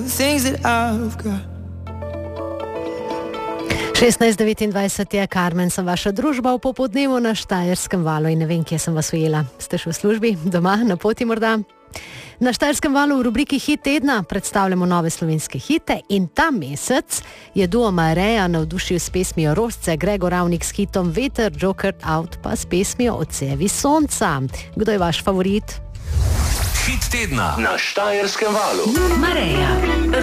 16:29 je Karmen, sem vaša družba v popodnevu na Štajerskem valu in ne vem, kje sem vas ujela. Ste še v službi, doma, na poti morda? Na Štajerskem valu v rubriki Hit tedna predstavljamo nove slovenske hite in ta mesec je duo Mareja navdušil s pesmijo Rožce, Gregor Ravnik s hitom Veter, Joker Out pa s pesmijo Odsevi sonca. Kdo je vaš favorit? Hit tedna na Štajerskem valu. Mareja.